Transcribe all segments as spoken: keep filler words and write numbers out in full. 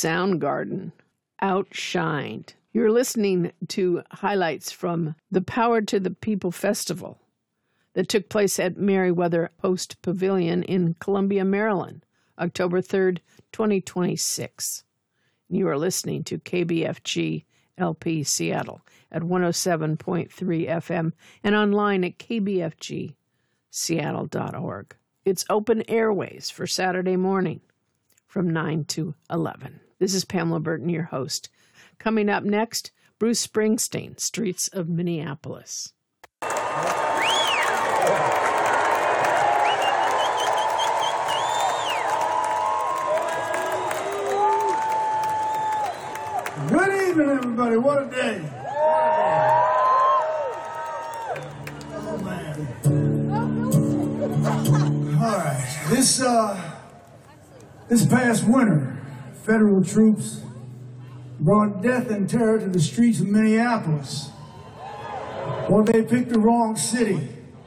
Soundgarden, Outshined. You're listening to highlights from the Power to the People Festival that took place at Merriweather Post Pavilion in Columbia, Maryland, October third, twenty twenty-six. You are listening to K B F G L P Seattle at one oh seven point three F M and online at k b f g seattle dot org. It's open airways for Saturday morning from nine to eleven. This is Pamela Burton, your host. Coming up next, Bruce Springsteen, Streets of Minneapolis. Good evening, everybody. What a day. Oh, man. All right. This, uh, this past winter, federal troops brought death and terror to the streets of Minneapolis. Well, they picked the wrong city.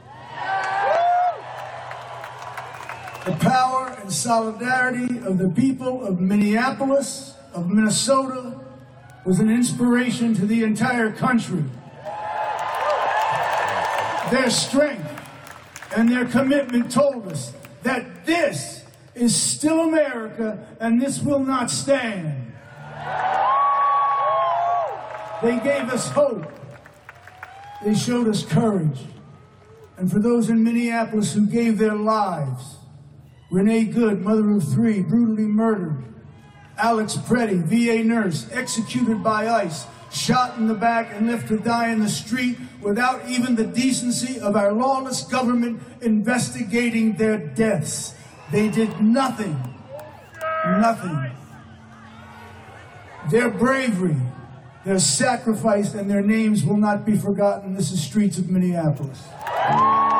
The power and solidarity of the people of Minneapolis, of Minnesota, was an inspiration to the entire country. Their strength and their commitment told us that this is still America and this will not stand. They gave us hope. They showed us courage. And for those in Minneapolis who gave their lives, Renee Good, mother of three, brutally murdered. Alex Preddy, V A nurse, executed by ICE, shot in the back and left to die in the street without even the decency of our lawless government investigating their deaths. They did nothing. Nothing. Their bravery, their sacrifice, and their names will not be forgotten. This is Streets of Minneapolis.